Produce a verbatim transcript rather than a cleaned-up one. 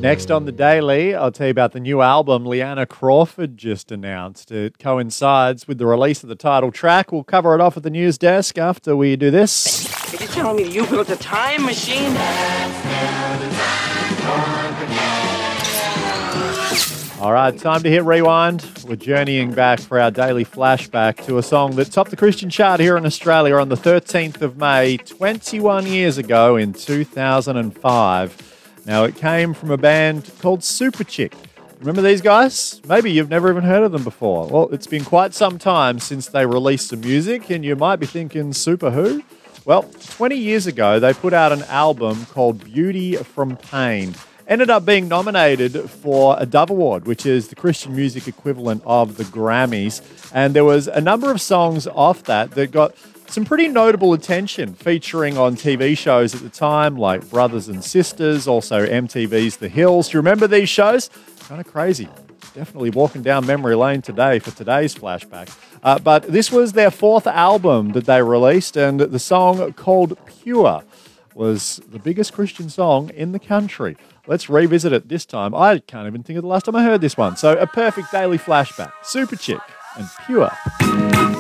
Next on the Daily, I'll tell you about the new album Leanna Crawford just announced. It coincides with the release of the title track. We'll cover it off at the news desk after we do this. Are you telling me that you built a time machine? All right, time to hit rewind. We're journeying back for our daily flashback to a song that topped the Christian chart here in Australia on the thirteenth of May, twenty-one years ago in two thousand five. Now, it came from a band called Superchick. Remember these guys? Maybe you've never even heard of them before. Well, it's been quite some time since they released some music, and you might be thinking, Super who? Well, twenty years ago, they put out an album called Beauty from Pain. Ended up being nominated for a Dove Award, which is the Christian music equivalent of the Grammys. And there was a number of songs off that that got some pretty notable attention, featuring on T V shows at the time, like Brothers and Sisters, also M T V's The Hills. Do you remember these shows? Kind of crazy. Definitely walking down memory lane today for today's flashback. Uh, but this was their fourth album that they released, and the song called Pure was the biggest Christian song in the country. Let's revisit it this time. I can't even think of the last time I heard this one. So a perfect daily flashback. Superchick and Pure.